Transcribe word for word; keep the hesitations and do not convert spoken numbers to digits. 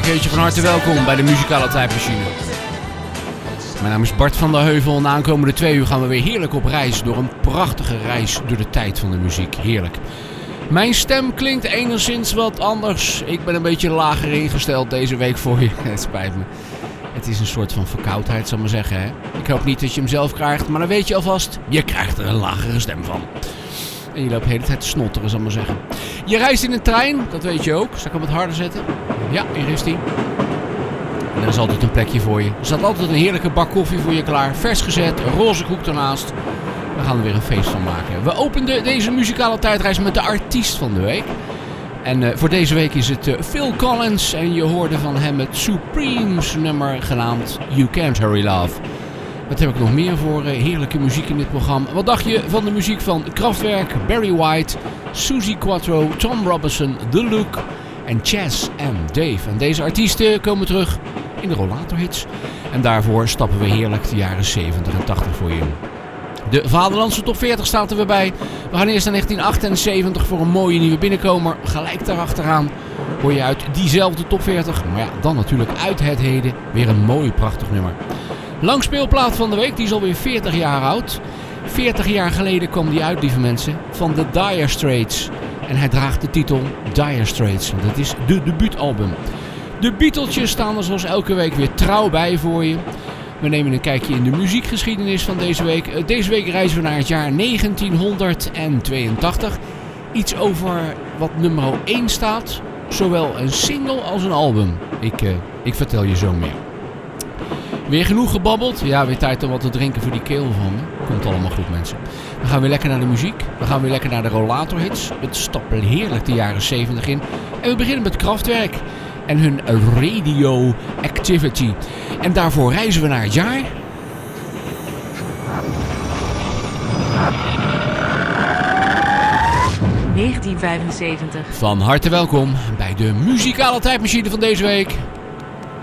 keertje van harte welkom bij de Muzikale Tijdmachine. Mijn naam is Bart van der Heuvel en de aankomende twee uur gaan we weer heerlijk op reis door een prachtige reis door de tijd van de muziek. Heerlijk. Mijn stem klinkt enigszins wat anders. Ik ben een beetje lager ingesteld deze week voor je. Het spijt me. Het is een soort van verkoudheid, zal ik maar zeggen. Hè? Ik hoop niet dat je hem zelf krijgt, maar dan weet je alvast, je krijgt er een lagere stem van. En je loopt de hele tijd te snotteren, zal ik maar zeggen. Je reist in een trein, dat weet je ook. Zal ik hem wat harder zetten? Ja, hier is hij. En er is altijd een plekje voor je. Er staat altijd een heerlijke bak koffie voor je klaar. Vers gezet, een roze koek ernaast. We gaan er weer een feest van maken. We openden deze muzikale tijdreis met de artiest van de week. En uh, voor deze week is het uh, Phil Collins. En je hoorde van hem het Supremes nummer genaamd You Can't Hurry Love. Wat heb ik nog meer voor uh, heerlijke muziek in dit programma? Wat dacht je van de muziek van Kraftwerk, Barry White, Suzi Quatro, Tom Robinson, The Look en Chas en Dave. En deze artiesten komen terug in de Rollatorhits. En daarvoor stappen we heerlijk de jaren zeventig en tachtig voor je in. De Vaderlandse top veertig staat er weer bij. We gaan eerst naar negentien achtenzeventig voor een mooie nieuwe binnenkomer. Gelijk daarachteraan hoor je uit diezelfde top veertig. Maar ja, dan natuurlijk uit het heden weer een mooi prachtig nummer. Langspeelplaat van de week, die is alweer veertig jaar oud. veertig jaar geleden kwam die uit, lieve mensen, van de Dire Straits. En hij draagt de titel Dire Straits. Dat is de debuutalbum. De Beatlesjes staan er zoals elke week weer trouw bij voor je. We nemen een kijkje in de muziekgeschiedenis van deze week. Deze week reizen we naar het jaar negentienhonderdtweeëntachtig. Iets over wat nummer één staat. Zowel een single als een album. Ik, uh, ik vertel je zo meer. Weer genoeg gebabbeld. Ja, weer tijd om wat te drinken voor die keel van me. Komt allemaal goed, mensen. We gaan weer lekker naar de muziek. We gaan weer lekker naar de Rollatorhits. We stappen heerlijk de jaren zeventig in. En we beginnen met Kraftwerk. En hun Radio Activity. En daarvoor reizen we naar het jaar negentien vijfenzeventig. Van harte welkom bij de muzikale tijdmachine van deze week.